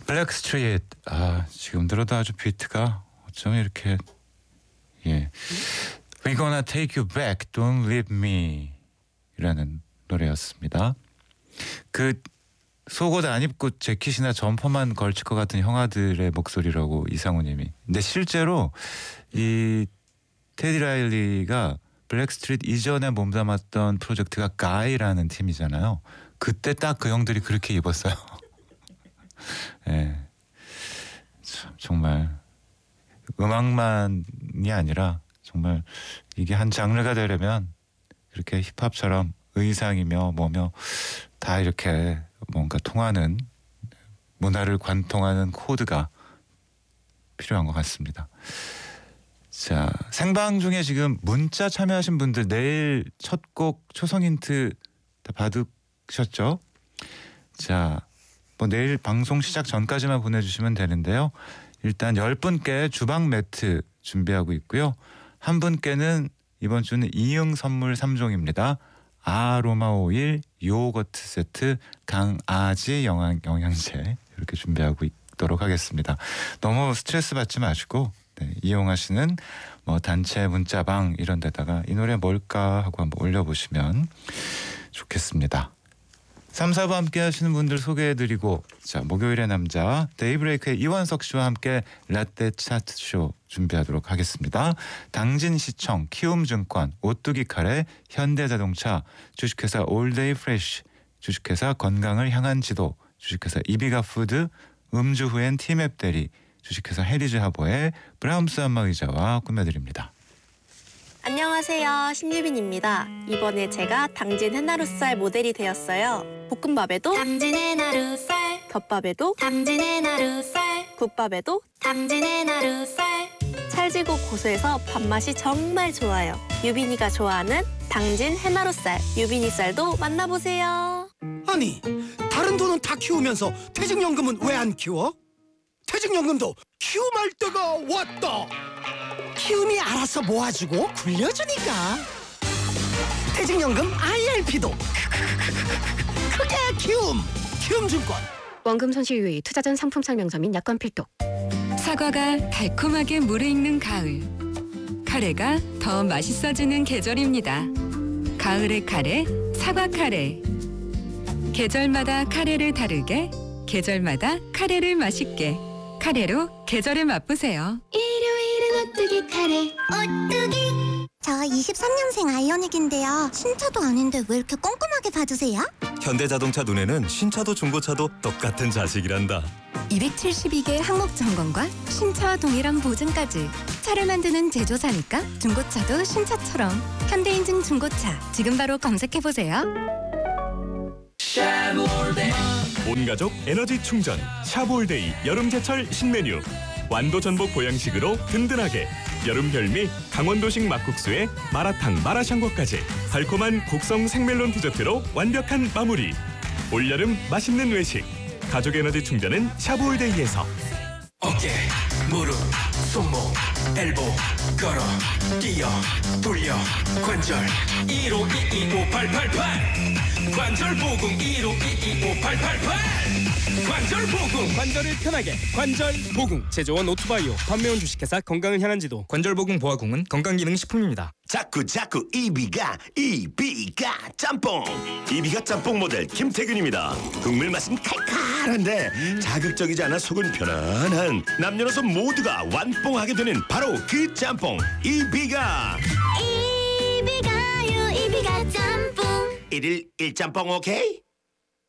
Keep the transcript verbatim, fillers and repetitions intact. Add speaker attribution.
Speaker 1: 블랙스트리트. 아, 지금 들어도 아주 비트가 어쩜 이렇게 예. We're gonna take you back, don't leave me 이라는 노래였습니다. 그 속옷 안 입고 재킷이나 점퍼만 걸칠 것 같은 형아들의 목소리라고 이상우님이. 근데 실제로 이 테디 라일리가 블랙스트리트 이전에 몸담았던 프로젝트가 가이라는 팀이잖아요. 그때 딱 그 형들이 그렇게 입었어요. 예, 참 정말 음악만이 아니라 정말 이게 한 장르가 되려면 그렇게 힙합처럼 의상이며 뭐며 다 이렇게 뭔가 통하는 문화를 관통하는 코드가 필요한 것 같습니다. 자, 생방 중에 지금 문자 참여하신 분들 내일 첫 곡 초성 힌트 다 받으셨죠? 자, 뭐 내일 방송 시작 전까지만 보내주시면 되는데요. 일단 열 분께 주방 매트 준비하고 있고요. 한 분께는 이번 주는 이응 선물 삼 종입니다. 아로마 오일, 요거트 세트, 강아지 영양, 영양제 이렇게 준비하고 있도록 하겠습니다. 너무 스트레스 받지 마시고 네, 이용하시는 뭐 단체 문자방 이런 데다가 이 노래 뭘까 하고 한번 올려보시면 좋겠습니다. 삼, 사 부 함께 하시는 분들 소개해드리고, 자, 목요일의 남자 데이브레이크의 이원석 씨와 함께 라떼 차트쇼 준비하도록 하겠습니다. 당진시청, 키움증권, 오뚜기 카레, 현대자동차, 주식회사 올데이 프레쉬, 주식회사 건강을 향한 지도, 주식회사 이비가 푸드, 음주 후엔 티맵 대리, 주식회사 헤리즈 하버의 브라움스 안마의자와 꾸며드립니다.
Speaker 2: 안녕하세요, 신유빈입니다. 이번에 제가 당진 해나루살 모델이 되었어요. 볶음밥에도 당진 해나루살, 덮밥에도 당진 해나루살, 국밥에도 당진 해나루살. 찰지고 고소해서 밥맛이 정말 좋아요. 유빈이가 좋아하는 당진 해나루살, 유빈이 쌀도 만나보세요.
Speaker 3: 아니, 다른 돈은 다 키우면서 퇴직연금은 왜 안 키워? 퇴직연금도 키움할 때가 왔다. 키움이 알아서 모아주고 굴려주니까. 퇴직연금 아이엘피도 크게 키움. 키움증권.
Speaker 4: 원금 손실 유의, 투자 전 상품 설명서 및 약관 필독.
Speaker 5: 사과가 달콤하게 무르익는 가을. 카레가 더 맛있어지는 계절입니다. 가을의 카레, 사과 카레. 계절마다 카레를 다르게, 계절마다 카레를 맛있게. 카레로 계절을 맛보세요.
Speaker 6: 일요일은 오뚜기 카레. 오뚜기. 저 이십삼 년생 아이오닉인데요. 신차도 아닌데 왜 이렇게 꼼꼼하게 봐주세요?
Speaker 7: 현대자동차 눈에는 신차도 중고차도 똑같은 자식이란다.
Speaker 5: 이백칠십이 개 항목 점검과 신차와 동일한 보증까지. 차를 만드는 제조사니까 중고차도 신차처럼. 현대인증 중고차 지금 바로 검색해보세요.
Speaker 7: 온가족 에너지 충전 샤브올데이 여름제철 신메뉴. 완도 전복 보양식으로 든든하게. 여름 별미 강원도식 막국수에 마라탕 마라샹궈까지. 달콤한 곡성 생멜론 디저트로 완벽한 마무리. 올여름 맛있는 외식. 가족 에너지 충전은 샤브올데이에서.
Speaker 8: 어깨, 무릎, 손목, 엘보, 걸어, 뛰어, 돌려, 관절 일오이이오팔팔팔. 관절보금 일오이이오팔팔팔. 관절보금.
Speaker 9: 관절을 편하게 관절보금. 제조원 오투바이오, 판매원 주식회사 건강을 향한 지도. 관절보금 보아궁은 건강기능식품입니다.
Speaker 10: 자꾸 자꾸 이비가 이비가 짬뽕. 이비가 짬뽕 모델 김태균입니다. 국물 맛은 칼칼한데 음. 자극적이지 않아 속은 편안한 남녀노소 모두가 완뽕하게 되는 바로 그 짬뽕 이비가.
Speaker 6: 이비가요 이비가 짬뽕.
Speaker 10: 일일 일짬뽕 오케이?